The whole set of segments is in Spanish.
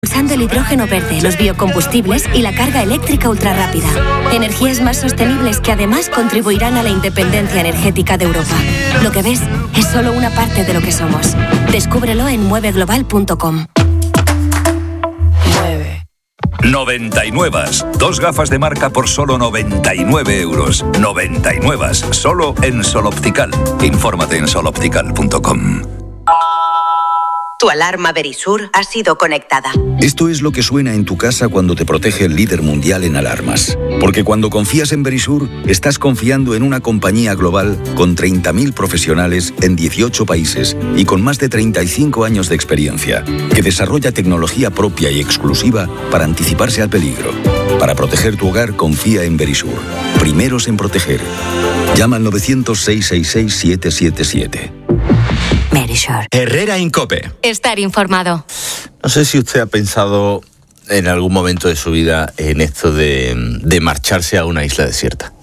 Usando el hidrógeno verde, los biocombustibles y la carga eléctrica ultrarrápida. Energías más sostenibles que además contribuirán a la independencia energética de Europa. Lo que ves es solo una parte de lo que somos. Descúbrelo en mueveglobal.com. 99. 2 gafas de marca por solo 99 euros. 99. Solo en Sol Optical. Infórmate en soloptical.com. Tu alarma Verisur ha sido conectada. Esto es lo que suena en tu casa cuando te protege el líder mundial en alarmas. Porque cuando confías en Verisur, estás confiando en una compañía global con 30.000 profesionales en 18 países y con más de 35 años de experiencia, que desarrolla tecnología propia y exclusiva para anticiparse al peligro. Para proteger tu hogar, confía en Verisur. Primeros en proteger. Llama al 900-666-777. Verisur. Herrera Incope. Estar informado. No sé si usted ha pensado en algún momento de su vida en esto de marcharse a una isla desierta.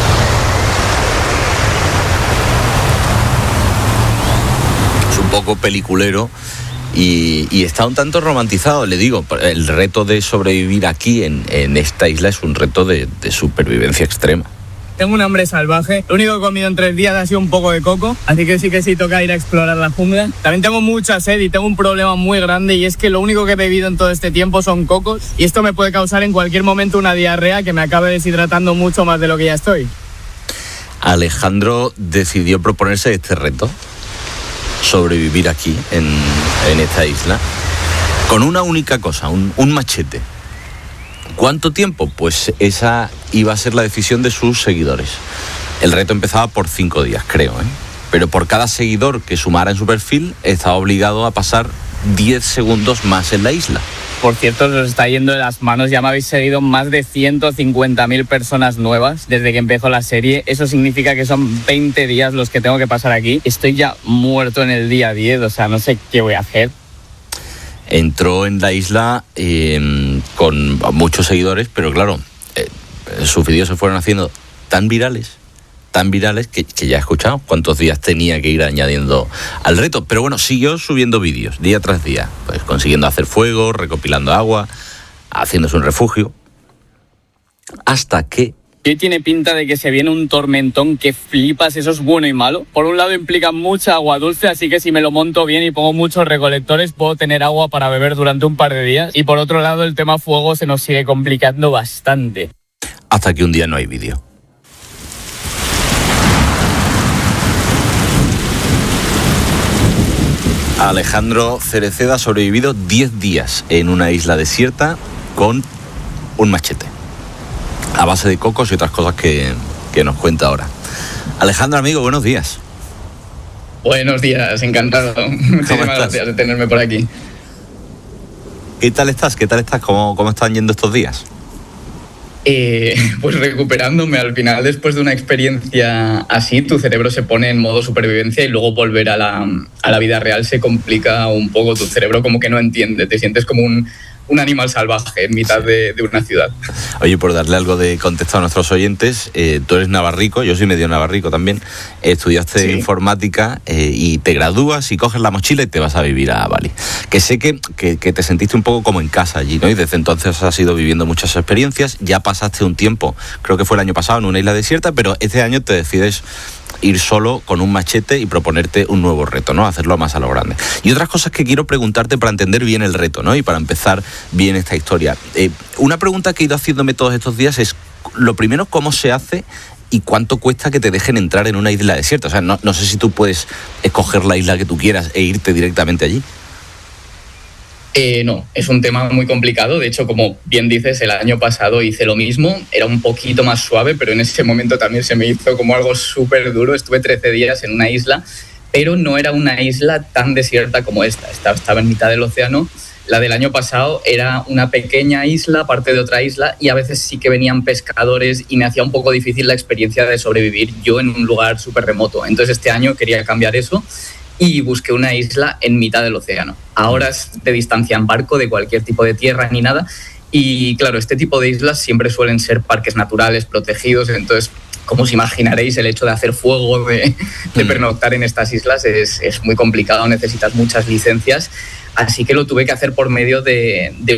Es un poco peliculero y está un tanto romantizado, le digo. El reto de sobrevivir aquí en esta isla es un reto de supervivencia extrema. Tengo un hambre salvaje. Lo único que he comido en 3 días ha sido un poco de coco. Así que sí toca ir a explorar la jungla. También tengo mucha sed y tengo un problema muy grande. Y es que lo único que he bebido en todo este tiempo son cocos. Y esto me puede causar en cualquier momento una diarrea que me acabe deshidratando mucho más de lo que ya estoy. Alejandro decidió proponerse este reto. Sobrevivir aquí, en esta isla. Con una única cosa, un machete. ¿Cuánto tiempo? Pues esa iba a ser la decisión de sus seguidores. El reto empezaba por 5 días, creo, Pero por cada seguidor que sumara en su perfil, estaba obligado a pasar 10 segundos más en la isla. Por cierto, os está yendo de las manos. Ya me habéis seguido más de 150.000 personas nuevas desde que empezó la serie. Eso significa que son 20 días los que tengo que pasar aquí. Estoy ya muerto en el día 10, o sea, no sé qué voy a hacer. Entró en la isla con muchos seguidores, pero claro, sus vídeos se fueron haciendo tan virales que ya he escuchado cuántos días tenía que ir añadiendo al reto. Pero bueno, siguió subiendo vídeos día tras día, pues consiguiendo hacer fuego, recopilando agua, haciéndose un refugio, hasta que... Hoy tiene pinta de que se viene un tormentón que flipas, eso es bueno y malo. Por un lado implica mucha agua dulce, así que si me lo monto bien y pongo muchos recolectores, puedo tener agua para beber durante un par de días. Y por otro lado, el tema fuego se nos sigue complicando bastante. Hasta que un día no hay vídeo. Alejandro Cereceda ha sobrevivido 10 días en una isla desierta con un machete, a base de cocos y otras cosas que nos cuenta ahora. Alejandro, amigo, buenos días. Buenos días, encantado. Muchísimas gracias de tenerme por aquí. ¿Qué tal estás? ¿Cómo están yendo estos días? Pues recuperándome. Al final, después de una experiencia así, tu cerebro se pone en modo supervivencia y luego volver a la vida real se complica un poco. Tu cerebro como que no entiende, te sientes como un animal salvaje en mitad de una ciudad. Oye, por darle algo de contexto a nuestros oyentes, tú eres navarrico, yo soy medio navarrico también, estudiaste informática y te gradúas y coges la mochila y te vas a vivir a Bali. Que sé que te sentiste un poco como en casa allí, ¿no? Y desde entonces has ido viviendo muchas experiencias, ya pasaste un tiempo, creo que fue el año pasado, en una isla desierta, pero este año te decides ir solo con un machete y proponerte un nuevo reto, ¿no? Hacerlo más a lo grande. Y otras cosas que quiero preguntarte para entender bien el reto, ¿no? Y para empezar bien esta historia. Una pregunta que he ido haciéndome todos estos días es, lo primero, ¿cómo se hace y cuánto cuesta que te dejen entrar en una isla desierta? O sea, no sé si tú puedes escoger la isla que tú quieras e irte directamente allí. No, es un tema muy complicado. De hecho, como bien dices, el año pasado hice lo mismo. Era un poquito más suave, pero en ese momento también se me hizo como algo súper duro. Estuve 13 días en una isla, pero no era una isla tan desierta como esta. Estaba en mitad del océano. La del año pasado era una pequeña isla, parte de otra isla, y a veces sí que venían pescadores y me hacía un poco difícil la experiencia de sobrevivir yo en un lugar súper remoto. Entonces este año quería cambiar eso y busqué una isla en mitad del océano. Ahora es de distancia en barco, de cualquier tipo de tierra ni nada. Y claro, este tipo de islas siempre suelen ser parques naturales protegidos. Entonces, como os imaginaréis, el hecho de hacer fuego, de pernoctar en estas islas es muy complicado. Necesitas muchas licencias. así que lo tuve que hacer por medio de